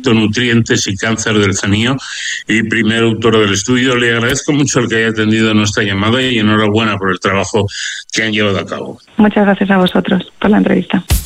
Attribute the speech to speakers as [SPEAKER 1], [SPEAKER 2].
[SPEAKER 1] fitonutrientes y cáncer del zanío y primer autor del estudio. Le agradezco mucho el que haya atendido nuestra llamada y enhorabuena por el trabajo que han llevado a cabo.
[SPEAKER 2] Muchas gracias a vosotros por la entrevista.